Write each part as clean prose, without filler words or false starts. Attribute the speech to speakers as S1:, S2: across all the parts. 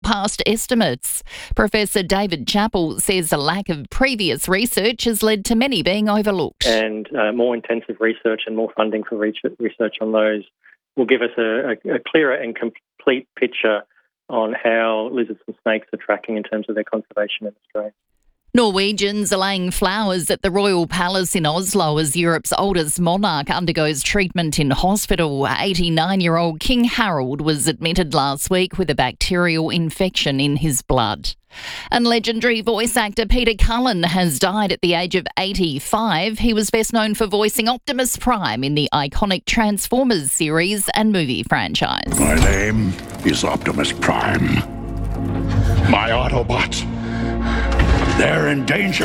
S1: past estimates. Professor David Chappell says a lack of previous research has led to many being overlooked.
S2: And more intensive research and more funding for research on those will give us a clearer and complete picture on how lizards and snakes are tracking in terms of their conservation in Australia.
S1: Norwegians are laying flowers at the Royal Palace in Oslo as Europe's oldest monarch undergoes treatment in hospital. 89-year-old King Harold was admitted last week with a bacterial infection in his blood. And legendary voice actor Peter Cullen has died at the age of 85. He was best known for voicing Optimus Prime in the iconic Transformers series and movie franchise.
S3: My name is Optimus Prime. My Autobots, they're in danger.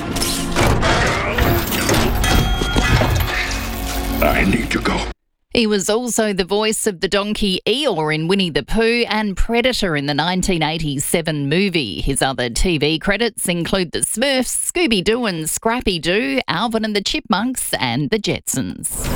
S3: I need to go.
S1: He was also the voice of the donkey Eeyore in Winnie the Pooh and Predator in the 1987 movie. His other TV credits include The Smurfs, Scooby-Doo and Scrappy-Doo, Alvin and the Chipmunks and The Jetsons.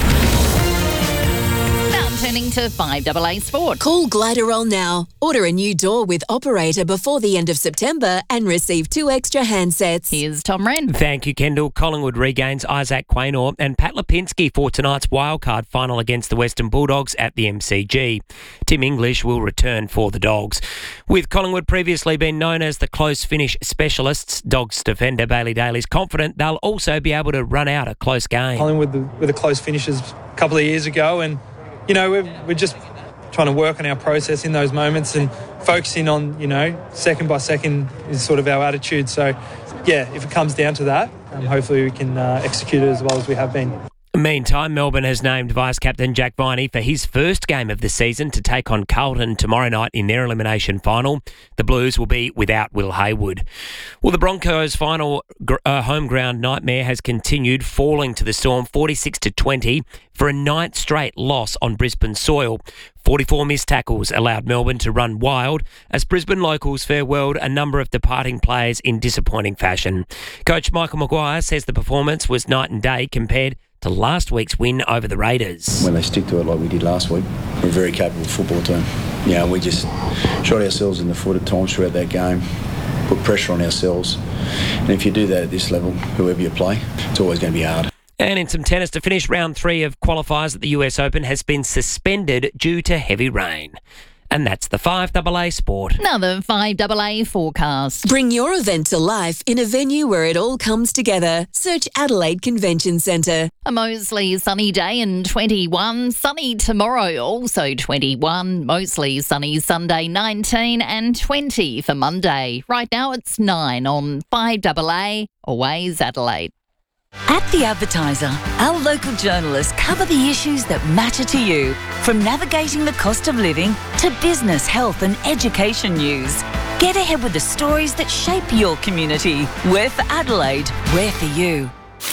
S1: Now turning to 5AA Sport.
S4: Call Gliderol now. Order a new door with Operator before the end of September and receive 2 extra handsets.
S1: Here's Tom Wren.
S5: Thank you, Kendall. Collingwood regains Isaac Quaynor and Pat Lipinski for tonight's wildcard final against the Western Bulldogs at the MCG. Tim English will return for the Dogs. With Collingwood previously been known as the close finish specialists, Dogs defender Bailey Daly is confident they'll also be able to run out a close game.
S6: Collingwood with the close finishes a couple of years ago, and you know, we're just trying to work on our process in those moments and focusing on, second by second is sort of our attitude. So, yeah, if it comes down to that, hopefully we can execute it as well as we have been.
S5: Meantime, Melbourne has named Vice-Captain Jack Viney for his first game of the season to take on Carlton tomorrow night in their elimination final. The Blues will be without Will Haywood. Well, the Broncos' final home ground nightmare has continued, falling to the Storm 46-20 for a 9th straight loss on Brisbane soil. 44 missed tackles allowed Melbourne to run wild as Brisbane locals farewelled a number of departing players in disappointing fashion. Coach Michael Maguire says the performance was night and day compared to last week's win over the Raiders.
S7: When they stick to it like we did last week, we're a very capable football team. We just shot ourselves in the foot at times throughout that game, put pressure on ourselves. And if you do that at this level, whoever you play, it's always going to be hard.
S5: And in some tennis, to finish round 3 of qualifiers at the US Open has been suspended due to heavy rain. And that's the 5AA Sport.
S1: Another 5AA forecast.
S4: Bring your event to life in a venue where it all comes together. Search Adelaide Convention Centre.
S1: A mostly sunny day and 21. Sunny tomorrow, also 21. Mostly sunny Sunday, 19 and 20 for Monday. Right now it's 9 on 5AA. Always Adelaide.
S8: At The Advertiser, our local journalists cover the issues that matter to you, from navigating the cost of living to business, health and education news. Get ahead with the stories that shape your community. We're for Adelaide, we're for you.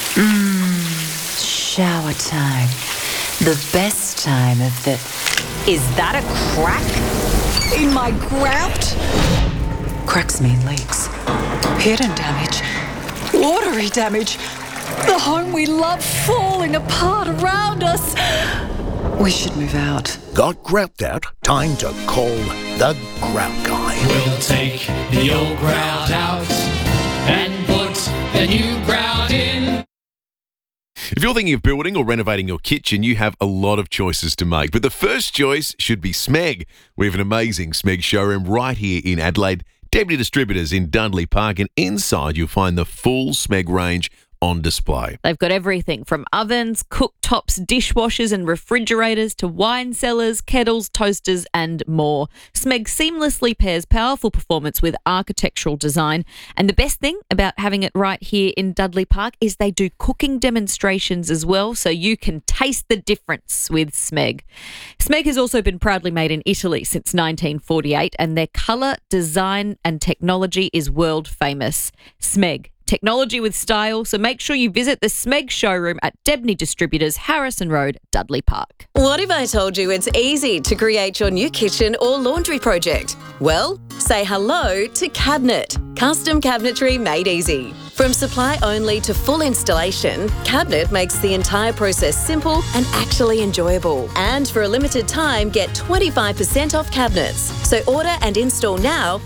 S8: Shower time. The best time of the... Is that a crack in my grout? Cracks mean leaks. Hidden damage. Watery damage. The home we love falling apart around us. We should move out.
S3: Got grout out? Time to call the Grout Guy.
S9: We'll take the old grout out and put the new grout in.
S10: If you're thinking of building or renovating your kitchen, you have a lot of choices to make. But the first choice should be Smeg. We have an amazing Smeg showroom right here in Adelaide. Deputy Distributors in Dudley Park, and inside you'll find the full Smeg range on display.
S11: They've got everything from ovens, cooktops, dishwashers and refrigerators to wine cellars, kettles, toasters and more. Smeg seamlessly pairs powerful performance with architectural design, and the best thing about having it right here in Dudley Park is they do cooking demonstrations as well, so you can taste the difference with Smeg. Smeg has also been proudly made in Italy since 1948, and their colour, design and technology is world famous. Smeg. Technology with style, so make sure you visit the Smeg showroom at Debney Distributors, Harrison Road, Dudley Park.
S4: What if I told you it's easy to create your new kitchen or laundry project? Well, say hello to Cabinet. Custom cabinetry made easy. From supply only to full installation, Cabinet makes the entire process simple and actually enjoyable. And for a limited time, get 25% off cabinets. So order and install now